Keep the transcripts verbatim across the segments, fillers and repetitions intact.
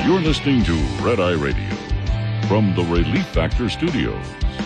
You're listening to Red Eye Radio from the Relief Factor Studios.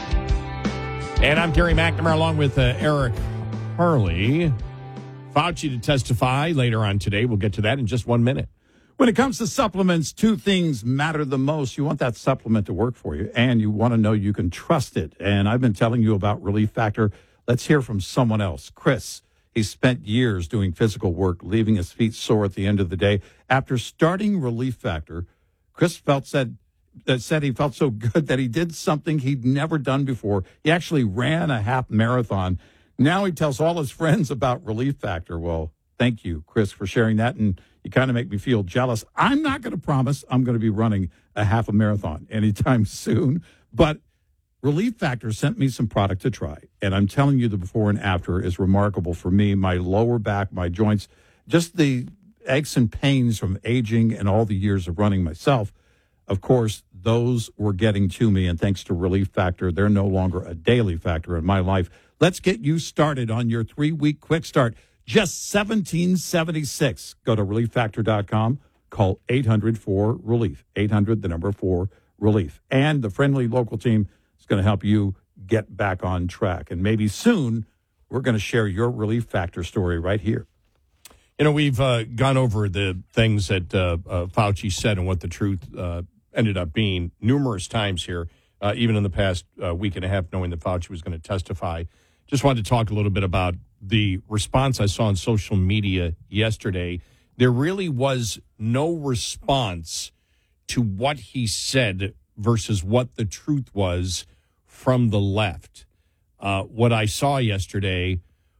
And I'm Gary McNamara along with uh, Eric Harley. Fauci to testify later on today. We'll get to that in just one minute. When it comes to supplements, two things matter the most. You want that supplement to work for you, and you want to know you can trust it. And I've been telling you about Relief Factor. Let's hear from someone else. Chris, he spent years doing physical work, leaving his feet sore at the end of the day. After starting Relief Factor, Chris felt said, uh, said he felt so good that he did something he'd never done before. He actually ran a half marathon. Now he tells all his friends about Relief Factor. Well, thank you, Chris, for sharing that. And you kind of make me feel jealous. I'm not going to promise I'm going to be running a half a marathon anytime soon, but Relief Factor sent me some product to try. And I'm telling you, the before and after is remarkable for me. My lower back, my joints, just the aches and pains from aging and all the years of running myself. Of course, those were getting to me. And thanks to Relief Factor, they're no longer a daily factor in my life. Let's get you started on your three-week quick start. Just seventeen seventy-six. Go to relief factor dot com. Call eight hundred four relief. eight hundred, the number four, relief. And the friendly local team is going to help you get back on track. And maybe soon we're going to share your Relief Factor story right here. You know, we've uh, gone over the things that uh, uh, Fauci said and what the truth uh, ended up being numerous times here, uh, even in the past uh, week and a half, knowing that Fauci was going to testify. Just wanted to talk a little bit about the response I saw on social media yesterday. There really was no response to what he said versus what the truth was from the left. Uh, what I saw yesterday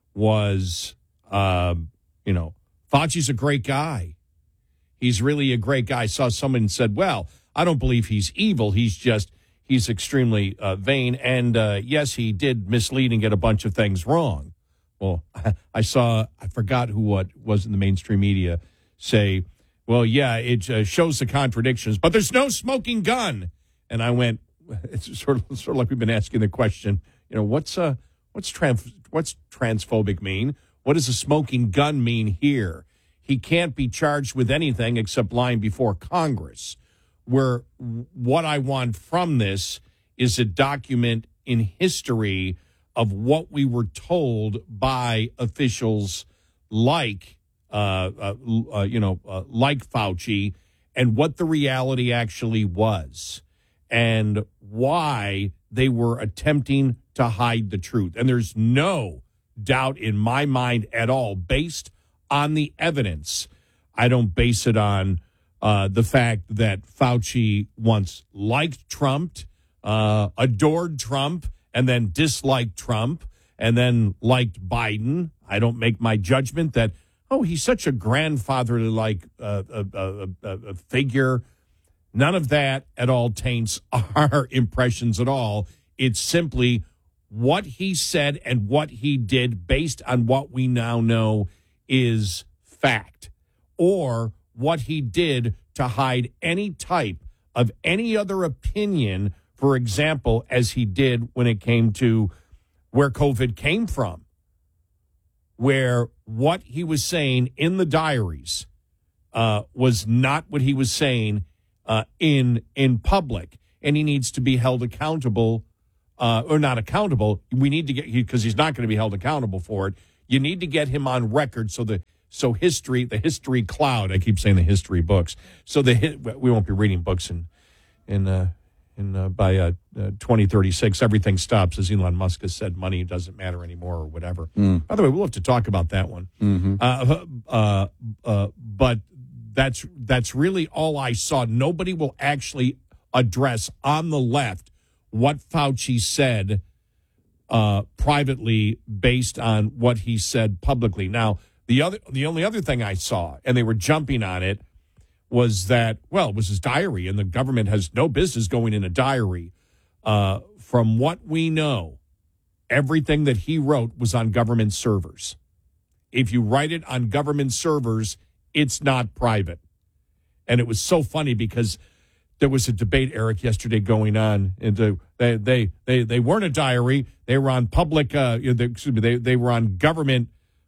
was, uh, you know, Fauci's a great guy. He's really a great guy. I saw someone said, well, I don't believe he's evil. He's just, he's extremely uh, vain. And, uh, yes, he did mislead and get a bunch of things wrong. Well, I saw, I forgot who what was in the mainstream media say, well, yeah, it uh, shows the contradictions, but there's no smoking gun. And I went, it's sort of sort of like we've been asking the question, you know, what's uh, what's trans what's transphobic mean? What does a smoking gun mean here? He can't be charged with anything except lying before Congress. Where what I want from this is a document in history of what we were told by officials like, uh, uh, uh, you know, uh, like Fauci, and what the reality actually was, and why they were attempting to hide the truth. And there's no doubt in my mind at all, based on the evidence. I don't base it on uh, the fact that Fauci once liked Trump, uh, adored Trump, and then disliked Trump, and then liked Biden. I don't make my judgment that, oh, he's such a grandfatherly-like uh, uh, uh, uh, figure. None of that at all taints our impressions at all. It's simply what he said and what he did based on what we now know is fact, or what he did to hide any type of any other opinion. For example, as he did when it came to where COVID came from, where what he was saying in the diaries uh, was not what he was saying uh, in in public, and he needs to be held accountable, uh, or not accountable. We need to get, because he's not going to be held accountable for it. You need to get him on record so the so history, the history cloud. I keep saying the history books. So the we won't be reading books in in. Uh, And uh, by uh, uh, twenty thirty-six, everything stops, as Elon Musk has said. Money doesn't matter anymore, or whatever. Mm. By the way, we'll have to talk about that one. Mm-hmm. Uh, uh, uh, but that's that's really all I saw. Nobody will actually address on the left what Fauci said uh, privately based on what he said publicly. Now, the other, the only other thing I saw, and they were jumping on it, was that, well, it was his diary, and the government has no business going in a diary. Uh, from what we know, everything that he wrote was on government servers. If you write it on government servers, it's not private. And it was so funny because there was a debate, Eric, yesterday going on. And the, they, they, they, they weren't a diary. They were on public, uh, excuse me, they, they were on government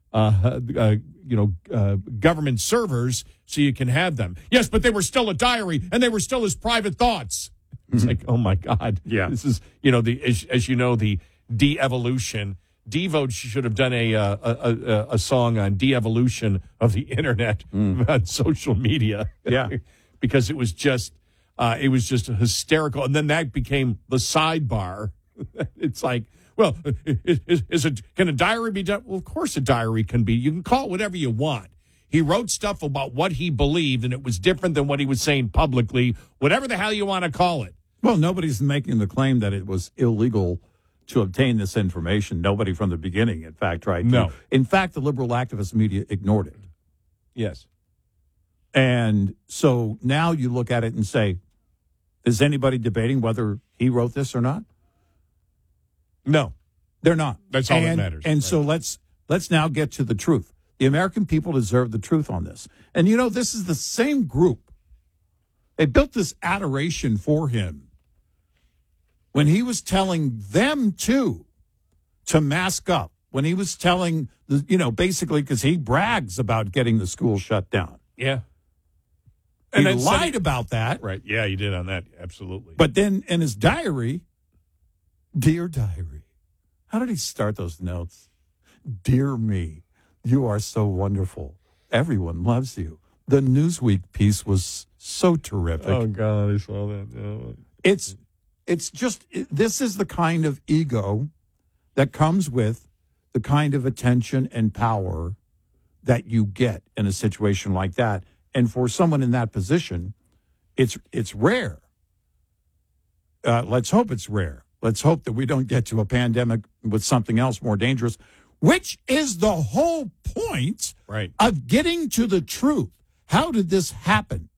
uh, uh, you know, uh, government servers so you can have them. Yes, but they were still a diary, and they were still his private thoughts. It's mm-hmm. like, oh my God, yeah. This is, you know, the as, as you know, the de-evolution. Devo should have done a uh, a, a a song on de-evolution of the internet, mm. on social media. Yeah, because it was just uh, it was just hysterical, and then that became the sidebar. It's like, well, is, is, is it can a diary be done? Well, of course, a diary can be. You can call it whatever you want. He wrote stuff about what he believed, and it was different than what he was saying publicly. Whatever the hell you want to call it. Well, nobody's making the claim that it was illegal to obtain this information. Nobody from the beginning, in fact, tried to. No. In fact, the liberal activist media ignored it. Yes. And so now you look at it and say, is anybody debating whether he wrote this or not? No. They're not. That's all and, that matters. And right. so let's let's now get to the truth. The American people deserve the truth on this. And, you know, this is the same group. They built this adoration for him when he was telling them, too, to mask up, when he was telling, the, you know, basically because he brags about getting the school shut down. Yeah. And he lied he, about that. Right. Yeah, he did on that. Absolutely. But then in his diary, Dear Diary, how did he start those notes? Dear me, you are so wonderful. Everyone loves you. The Newsweek piece was so terrific. Oh, God, I saw that. Oh. It's... It's just, this is the kind of ego that comes with the kind of attention and power that you get in a situation like that. And for someone in that position, it's it's rare. Uh, let's hope it's rare. Let's hope that we don't get to a pandemic with something else more dangerous, which is the whole point right. of getting to the truth. How did this happen?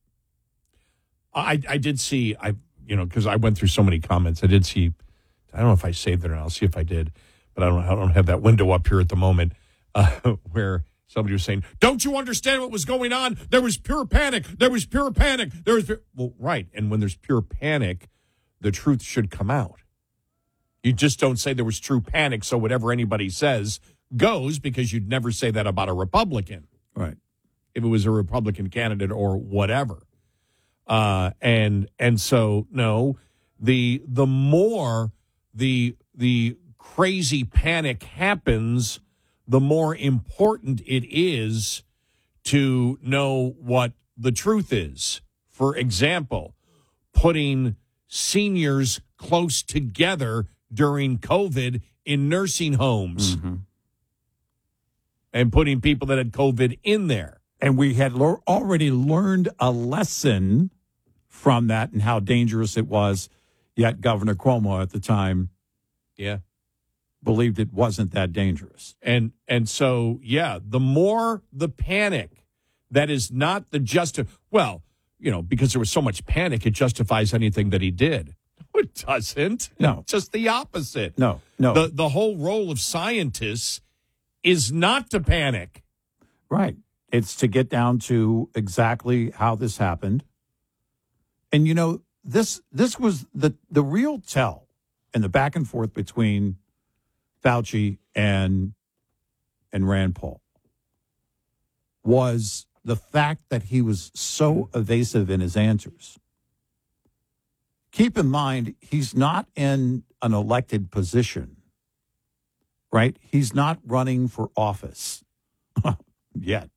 I, I did see... I. You know, because I went through so many comments. I did see, I don't know if I saved it or not. I'll see if I did, but I don't I don't have that window up here at the moment uh, where somebody was saying, don't you understand what was going on? There was pure panic. There was pure panic. There was pure... Well, right. And when there's pure panic, the truth should come out. You just don't say there was true panic, so whatever anybody says goes, because you'd never say that about a Republican. Right. If it was a Republican candidate or whatever. Uh, and and so no, the the more the the crazy panic happens, the more important it is to know what the truth is. For example, putting seniors close together during COVID in nursing homes, mm-hmm. and putting people that had COVID in there. And we had lo- already learned a lesson from that and how dangerous it was, yet Governor Cuomo at the time yeah, believed it wasn't that dangerous. And and so, yeah, the more the panic, that is not the just well, you know, because there was so much panic, it justifies anything that he did. No, it doesn't. No. Just the opposite. No, no. The, the whole role of scientists is not to panic. Right. It's to get down to exactly how this happened. And, you know, this this was the, the real tell in the back and forth between Fauci and and Rand Paul was the fact that he was so evasive in his answers. Keep in mind, he's not in an elected position, right? He's not running for office yet.